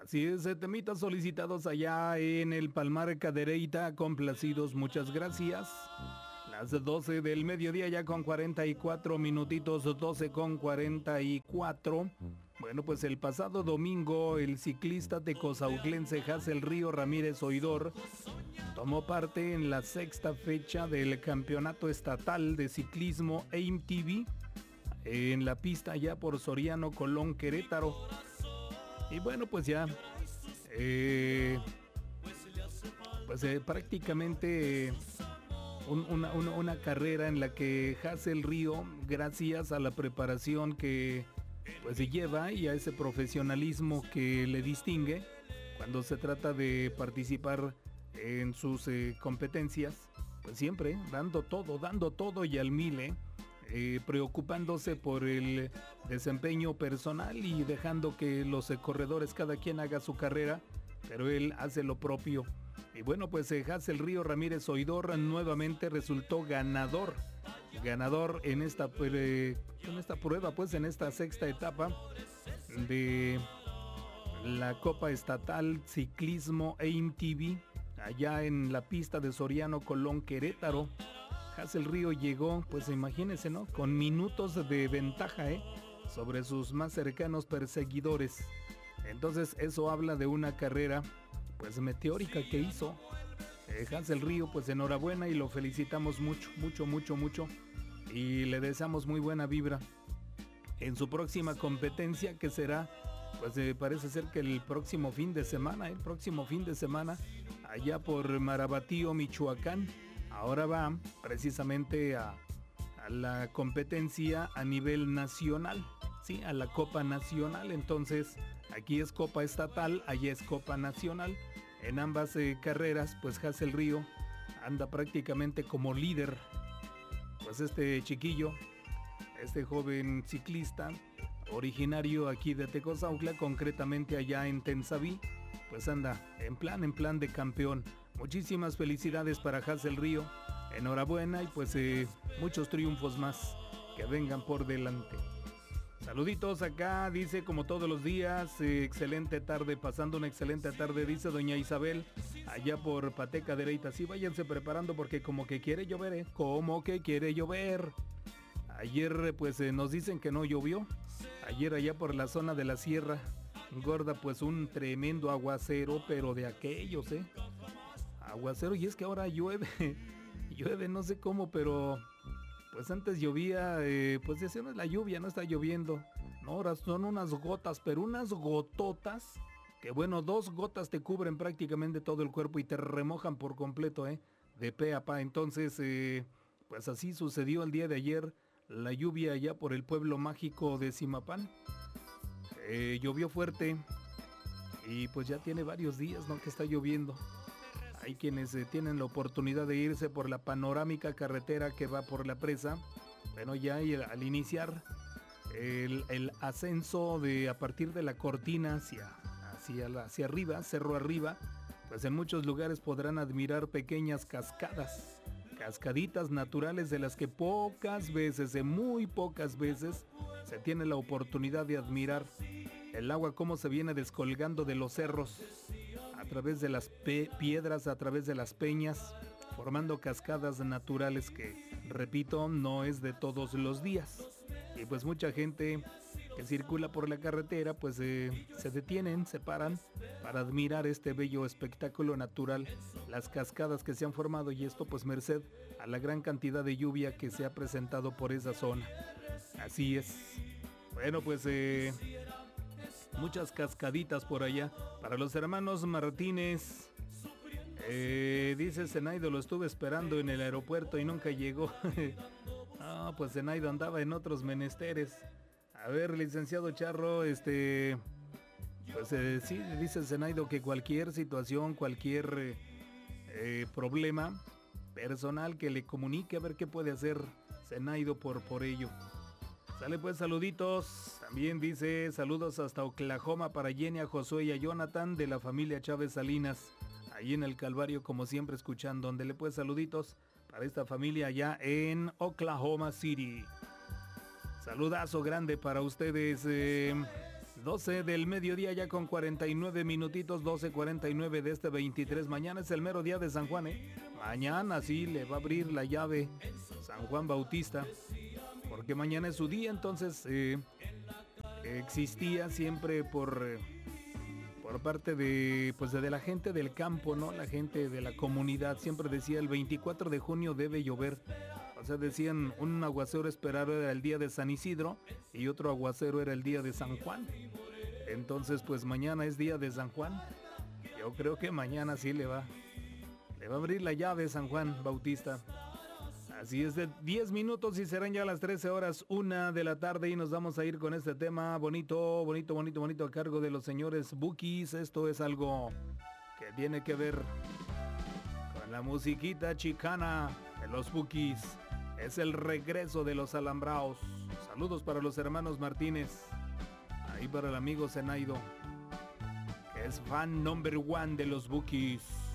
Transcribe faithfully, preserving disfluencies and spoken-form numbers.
Así es, eh, temitas solicitados allá en el Palmar Cadereyta, complacidos, muchas gracias. Las doce del mediodía ya con cuarenta y cuatro minutitos, doce con cuarenta y cuatro. Bueno, pues el pasado domingo el ciclista tecozauclense Hazel Río Ramírez Oidor tomó parte en la sexta fecha del Campeonato Estatal de Ciclismo A M T V en la pista ya por Soriano, Colón, Querétaro. Y bueno, pues ya, eh, pues eh, prácticamente eh, un, una, una, una carrera en la que Hazel Río, gracias a la preparación que pues se lleva y a ese profesionalismo que le distingue cuando se trata de participar en sus eh, competencias, pues siempre dando todo, dando todo y al mil, ¿eh? Eh, preocupándose por el desempeño personal y dejando que los eh, corredores cada quien haga su carrera, pero él hace lo propio. Y bueno, pues eh, Hazel Río Ramírez Oidor nuevamente resultó ganador, ganador en esta, eh, en esta prueba, pues en esta sexta etapa de la Copa Estatal Ciclismo A M T V, allá en la pista de Soriano, Colón, Querétaro. Hazel Río llegó, pues imagínense, ¿no? Con minutos de ventaja, ¿eh? Sobre sus más cercanos perseguidores. Entonces eso habla de una carrera, pues meteórica que hizo. Eh, Hazel Río, pues enhorabuena y lo felicitamos mucho, mucho, mucho, mucho. Y le deseamos muy buena vibra en su próxima competencia, que será, pues eh, parece ser que el próximo fin de semana, el próximo fin de semana, allá por Marabatío, Michoacán. Ahora va precisamente a, a la competencia a nivel nacional, ¿sí? A la Copa Nacional. Entonces, aquí es Copa Estatal, allá es Copa Nacional. En ambas eh, carreras, pues Hazel Río anda prácticamente como líder. Pues este chiquillo, este joven ciclista, originario aquí de Tecozautla, concretamente allá en Tensaví, pues anda en plan, en plan de campeón. Muchísimas felicidades para Hazel Río, enhorabuena y pues eh, muchos triunfos más que vengan por delante. Saluditos acá, dice como todos los días, eh, excelente tarde, pasando una excelente tarde, dice doña Isabel, allá por Pateca Dereita. Sí, váyanse preparando porque como que quiere llover, ¿eh? Como que quiere llover. Ayer pues eh, nos dicen que no llovió, ayer allá por la zona de la sierra gorda pues un tremendo aguacero, pero de aquellos, ¿eh? Aguacero, y es que ahora llueve, llueve no sé cómo, pero pues antes llovía, eh, pues decía, no es la lluvia, no está lloviendo, no, ahora son unas gotas, pero unas gototas, que bueno, dos gotas te cubren prácticamente todo el cuerpo y te remojan por completo, eh, de pe a pa. Entonces, eh, pues así sucedió el día de ayer, la lluvia allá por el pueblo mágico de Zimapán, eh, llovió fuerte y pues ya tiene varios días, ¿no?, que está lloviendo. Hay quienes eh, tienen la oportunidad de irse por la panorámica carretera que va por la presa. Bueno, ya y al iniciar el, el ascenso de a partir de la Cortina hacia, hacia, la, hacia arriba, cerro arriba, pues en muchos lugares podrán admirar pequeñas cascadas, cascaditas naturales de las que pocas veces, eh, muy pocas veces, se tiene la oportunidad de admirar el agua cómo se viene descolgando de los cerros, a través de las pe- piedras, a través de las peñas, formando cascadas naturales que, repito, no es de todos los días. Y pues mucha gente que circula por la carretera, pues eh, se detienen, se paran para admirar este bello espectáculo natural, las cascadas que se han formado, y esto pues merced a la gran cantidad de lluvia que se ha presentado por esa zona. Así es. Bueno, pues eh, muchas cascaditas por allá. Para los hermanos Martínez, eh, dice Zenaido, lo estuve esperando en el aeropuerto y nunca llegó. No, pues Zenaido andaba en otros menesteres. A ver, licenciado Charro, este, pues eh, sí, dice Zenaido que cualquier situación, cualquier eh, eh, problema personal que le comunique, a ver qué puede hacer Zenaido por, por ello. Sale pues, saluditos. También dice saludos hasta Oklahoma para Yenia, Josué y a Jonathan de la familia Chávez Salinas, ahí en el Calvario, como siempre escuchando. Donde pues saluditos para esta familia allá en Oklahoma City. Saludazo grande para ustedes. Eh, doce del mediodía ya con cuarenta y nueve minutitos, doce cuarenta y nueve de este veintitrés. Mañana es el mero día de San Juan, ¿eh? Mañana sí le va a abrir la llave San Juan Bautista, porque mañana es su día. Entonces eh, existía siempre por, eh, por parte de, pues de la gente del campo, ¿no? La gente de la comunidad siempre decía el veinticuatro de junio debe llover. O sea, decían un aguacero esperado era el día de San Isidro y otro aguacero era el día de San Juan. Entonces, pues mañana es día de San Juan. Yo creo que mañana sí le va, le va a abrir la llave San Juan Bautista. Así es, de diez minutos y serán ya las trece horas, una de la tarde, y nos vamos a ir con este tema bonito, bonito, bonito, bonito a cargo de los señores Bukis. Esto es algo que tiene que ver con la musiquita chicana de los Bukis. Es el regreso de los alambraos. Saludos para los hermanos Martínez. Ahí para el amigo Zenaido, que es fan number one de los Bukis.